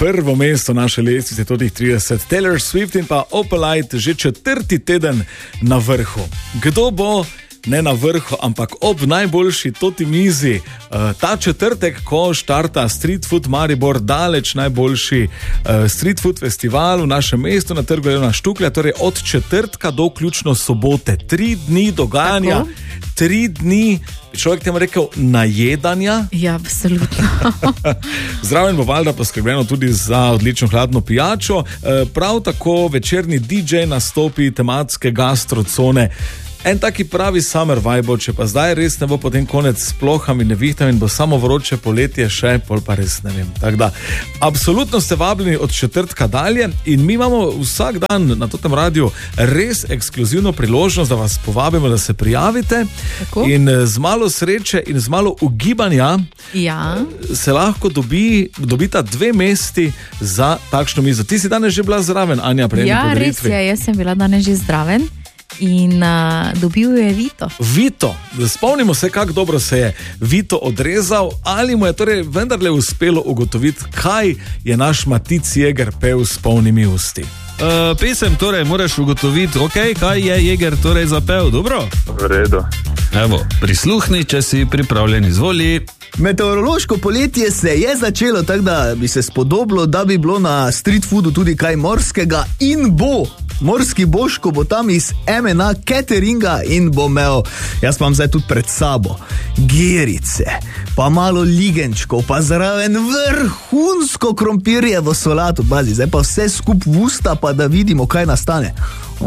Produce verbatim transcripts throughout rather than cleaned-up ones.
prvo mesto naše lestvice, tudi trideset. Taylor Swift in pa Opalite že četrti teden na vrhu. Kdo bo ne na vrhu, ampak ob najboljši toti mizi ta četrtek, ko štarta Street Food Maribor, daleč najboljši Street Food festival v našem mestu na Trgu Levna Štuklja, torej od četrtka do vključno sobote. Tri dni dogajanja, tako? Tri dni, človek temu rekel, najedanja. Ja, absolutno. Zraven bo valjda poskrbljeno tudi za odlično hladno pijačo, prav tako večerni D J nastopi, tematske gastrocone. En taki pravi summer vibe, če pa zdaj res ne bo potem konec s plohami, nevihtami in bo samo vroče poletje še, pol pa res ne vem. Tako da, absolutno ste vabljeni od četrtka dalje in mi imamo vsak dan na totem radiju res ekskluzivno priložnost, da vas povabimo, da se prijavite. Tako? In z malo sreče in z malo ugibanja ja. se lahko dobi, dobita dve mesti za takšno mizo. Ti si danes že bila zraven, Anja, prej ja, na podelitvi. Ja, res je, jaz sem bila danes že zraven. In uh, dobil je Vito. Vito, spomnimo se, kako dobro se je Vito odrezal, ali mu je torej vendarle uspelo ugotoviti, kaj je naš Matic Jeger pel s polnimi usti. Uh, pesem torej moraš ugotoviti, okay, kaj je Jeger torej zapel, dobro? V redu. Evo, prisluhni, če si pripravljen, izvoli. Meteorološko poletje se je začelo, tako da bi se spodobilo, da bi bilo na street foodu tudi kaj morskega in bo. Morski Boško bo tam iz M N A cateringa in bo imel, jaz pa imam zdaj tudi pred sabo, gerice, pa malo ligenčkov, pa zraven vrhunsko krompirjevo solato, bazi, zdaj pa vse skup v usta, pa da vidimo, kaj nastane.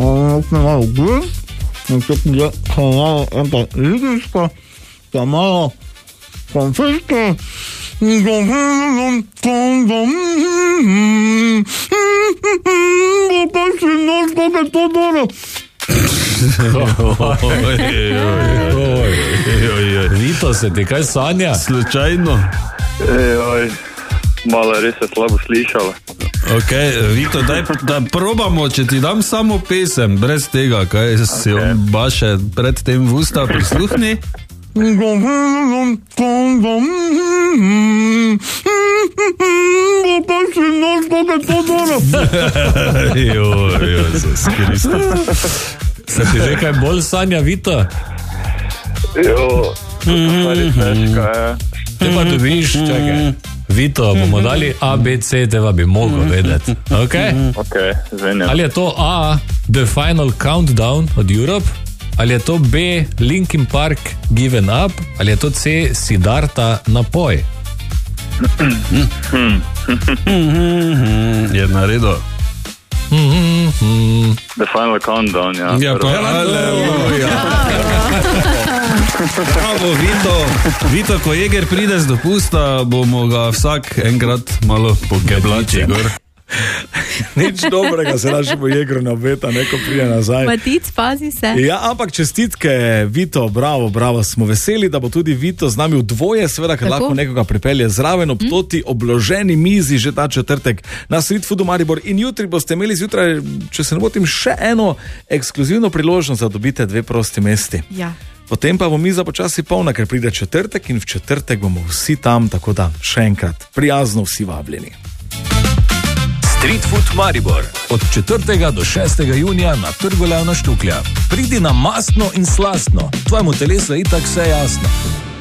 Malo ligenčko, pa malo konfetka, pa si noč, kako je to dobro. Vito, se ti kaj sanja? Slučajno. Ej, malo res je slabo slišala. Ok, Vito, daj, da probamo, če ti dam samo pesem, brez tega, kaj si okay. On baše pred tem v usta, prisluhni. Pa si noč, kako je to dobro. Joj, Jezus Kristus. Se ti že kaj bolj sanja, Vito? Jo, to pa res težka, ja. Te pa dobiš, čakaj. Vito, bomo dali A, B, C, teba bi mogel vedeti. Ok? Ok, zvenjam. Ali je to A, The Final Countdown od Europe? Ali je to B, Linkin Park, Given Up? Ali je to C, Siddharta, Napoj? Je naredo. The Final Countdown, ja. Ja, pa aleluja. Bravo, Vito. Vito, ko Jeger pride z dopusta, bomo ga vsak enkrat malo pogeblači gor. Nič dobrega se našemu Jegru ne obeta, neko prije nazaj. Matic, pazi se. Ja, ampak čestitke, Vito, bravo, bravo, smo veseli, da bo tudi Vito z nami v dvoje, seveda, ker lahko nekoga pripelje zraven ob toti obloženi mizi že ta četrtek na Street Foodu Maribor in jutri boste imeli zjutraj, če se ne motim, še eno ekskluzivno priložnost, da dobite dve prosti mesti. Ja. Potem pa bo miza počasi polna, ker pride četrtek in v četrtek bomo vsi tam, tako da še enkrat prijazno vsi vabljeni. Street Food Maribor od četrtega do šestega junija na Trgu Levna Štuklja. Pridi na mastno in slastno, tvojemu telesu je itak vse jasno.